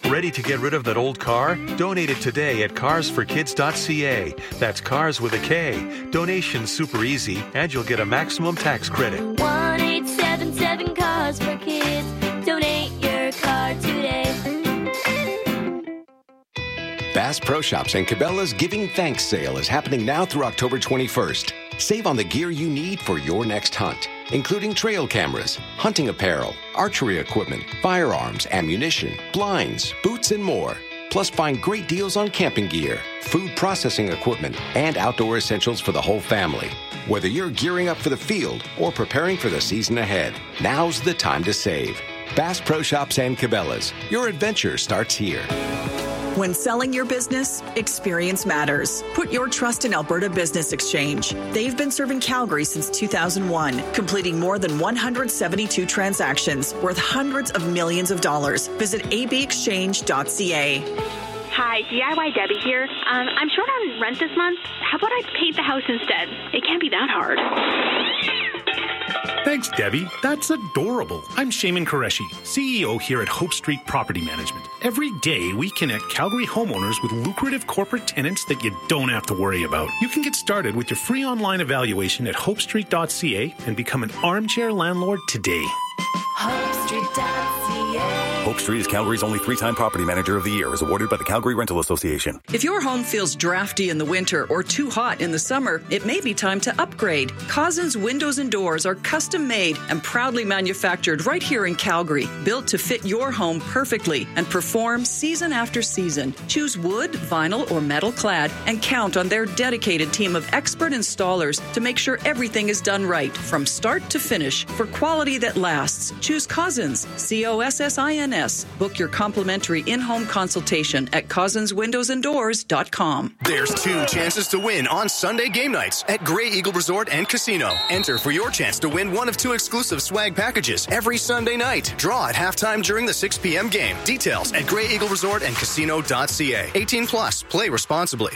Ready to get rid of that old car? Donate it today at carsforkids.ca. That's cars with a K. Donation's super easy, and you'll get a maximum tax credit. 1-877 Cars for Kids. Donate your car today. Bass Pro Shops and Cabela's Giving Thanks sale is happening now through October 21st. Save on the gear you need for your next hunt, including trail cameras, hunting apparel, archery equipment, firearms, ammunition, blinds, boots, and more. Plus, find great deals on camping gear, food processing equipment, and outdoor essentials for the whole family. Whether you're gearing up for the field or preparing for the season ahead, now's the time to save. Bass Pro Shops and Cabela's. Your adventure starts here. When selling your business, experience matters. Put your trust in Alberta Business Exchange. They've been serving Calgary since 2001, completing more than 172 transactions worth hundreds of millions of dollars. Visit abexchange.ca. Hi, DIY Debbie here. I'm short on rent this month. How about I paint the house instead? It can't be that hard. Thanks, Debbie. That's adorable. I'm Shaman Qureshi, CEO here at Hope Street Property Management. Every day, we connect Calgary homeowners with lucrative corporate tenants that you don't have to worry about. You can get started with your free online evaluation at hopestreet.ca and become an armchair landlord today. HopeStreet.ca. Hope Street is Calgary's only 3-time Property Manager of the Year, as awarded by the Calgary Rental Association. If your home feels drafty in the winter or too hot in the summer, it may be time to upgrade. Cousins Windows and Doors are custom made and proudly manufactured right here in Calgary, built to fit your home perfectly and perform season after season. Choose wood, vinyl, or metal clad and count on their dedicated team of expert installers to make sure everything is done right from start to finish for quality that lasts. Choose Cousins, COSSINS. Book your complimentary in-home consultation at cousinswindowsanddoors.com. There's 2 chances to win on Sunday game nights at Grey Eagle Resort and Casino. Enter for your chance to win one of 2 exclusive swag packages every Sunday night. Draw at halftime during the 6 p.m. game. Details at Grey Eagle Resort and Casino.ca. 18 plus. Play responsibly.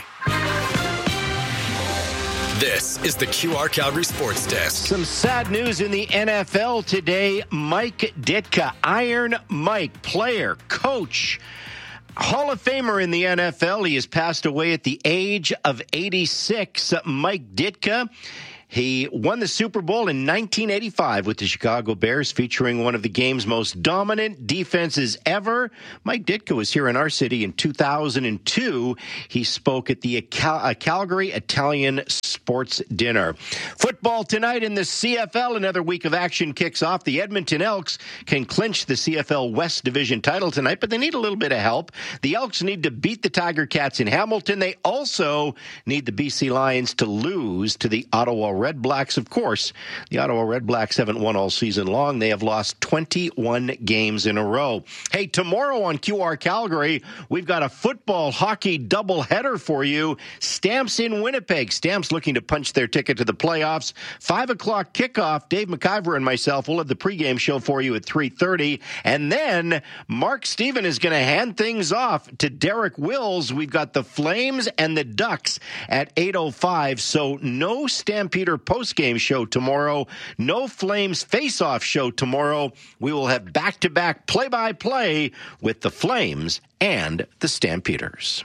This is the QR Calgary Sports Desk. Some sad news in the NFL today. Mike Ditka, Iron Mike, player, coach, Hall of Famer in the NFL. He has passed away at the age of 86. Mike Ditka. He won the Super Bowl in 1985 with the Chicago Bears, featuring one of the game's most dominant defenses ever. Mike Ditka was here in our city in 2002. He spoke at the Calgary Italian Sports Dinner. Football tonight in the CFL. Another week of action kicks off. The Edmonton Elks can clinch the CFL West Division title tonight, but they need a little bit of help. The Elks need to beat the Tiger Cats in Hamilton. They also need the BC Lions to lose to the Ottawa Red Blacks. Of course, the Ottawa Red Blacks haven't won all season long. They have lost 21 games in a row. Hey, tomorrow on QR Calgary, we've got a football hockey doubleheader for you. Stamps in Winnipeg. Stamps looking to punch their ticket to the playoffs. 5 o'clock kickoff. Dave McIver and myself will have the pregame show for you at 3:30. And then Mark Steven is going to hand things off to Derek Wills. We've got the Flames and the Ducks at 8:05. So no Stampeder postgame show tomorrow. No Flames face-off show tomorrow. We will have back-to-back play-by-play with the Flames and the Stampeders.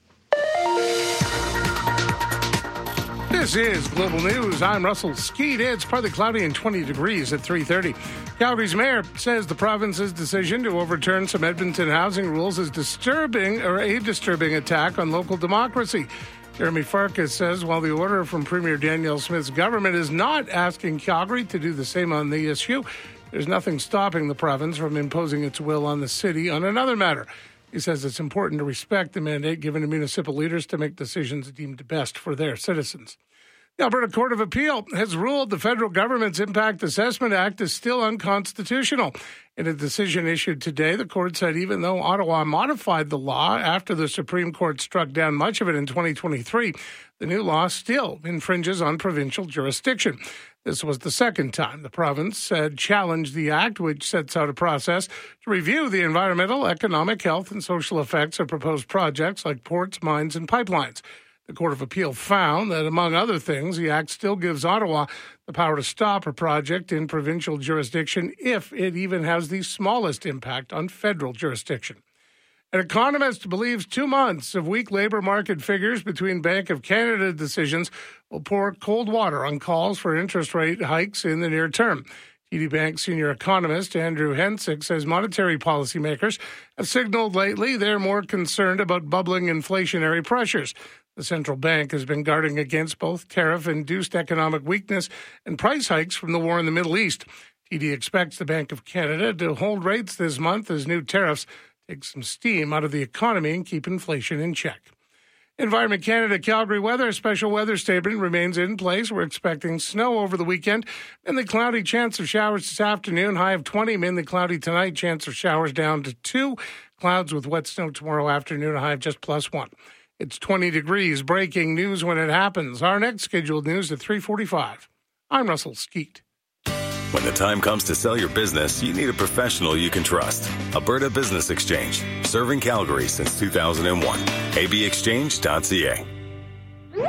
This is Global News. I'm Russell Skeet. It's partly cloudy and 20 degrees at 3:30. Calgary's mayor says the province's decision to overturn some Edmonton housing rules is disturbing attack on local democracy. Jeremy Farkas says while the order from Premier Danielle Smith's government is not asking Calgary to do the same on the issue, there's nothing stopping the province from imposing its will on the city on another matter. He says it's important to respect the mandate given to municipal leaders to make decisions deemed best for their citizens. The Alberta Court of Appeal has ruled the federal government's Impact Assessment Act is still unconstitutional. In a decision issued today, the court said even though Ottawa modified the law after the Supreme Court struck down much of it in 2023, the new law still infringes on provincial jurisdiction. This was the second time the province had challenged the act, which sets out a process to review the environmental, economic, health, and social effects of proposed projects like ports, mines, and pipelines. The Court of Appeal found that, among other things, the Act still gives Ottawa the power to stop a project in provincial jurisdiction if it even has the smallest impact on federal jurisdiction. An economist believes 2 months of weak labor market figures between Bank of Canada decisions will pour cold water on calls for interest rate hikes in the near term. TD Bank senior economist Andrew Hensick says monetary policymakers have signaled lately they're more concerned about bubbling inflationary pressures. The central bank has been guarding against both tariff-induced economic weakness and price hikes from the war in the Middle East. TD expects the Bank of Canada to hold rates this month as new tariffs take some steam out of the economy and keep inflation in check. Environment Canada Calgary weather. Special weather statement remains in place. We're expecting snow over the weekend. Mainly cloudy, chance of showers this afternoon. High of 20. Mainly cloudy tonight. Chance of showers down to 2. Clouds with wet snow tomorrow afternoon. A high of just +1. It's 20 degrees. Breaking news when it happens. Our next scheduled news at 3:45. I'm Russell Skeet. When the time comes to sell your business, you need a professional you can trust. Alberta Business Exchange, serving Calgary since 2001. abexchange.ca.